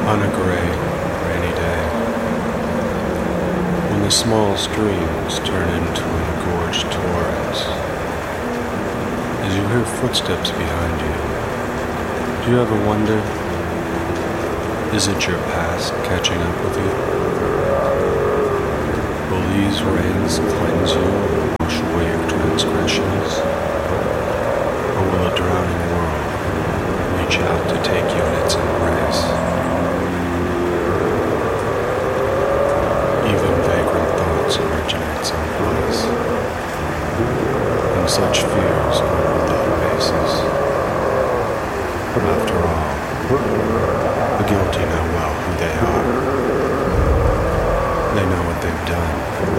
On a gray, rainy day, when the small streams turn into an engorged torrent, as you hear footsteps behind you, do you ever wonder, is it your past catching up with you? Will these rains cleanse you and wash away your transgressions? Or will a drowning world reach out to take you in its embrace? Even vagrant thoughts originate someplace, and such fears are without basis. But after all, the guilty know well who they are. They know what they've done.